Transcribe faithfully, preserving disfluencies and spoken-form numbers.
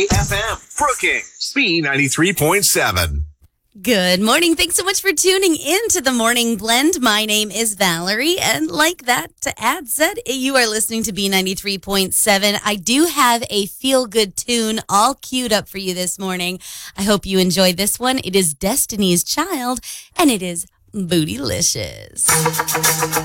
F M, Brookings, B ninety-three point seven. Good morning. Thanks so much for tuning in to the Morning Blend. My name is Valerie, and like that ad said, you are listening to B ninety-three point seven. I do have a feel-good tune all queued up for you this morning. I hope you enjoy this one. It is Destiny's Child, and it is Bootylicious.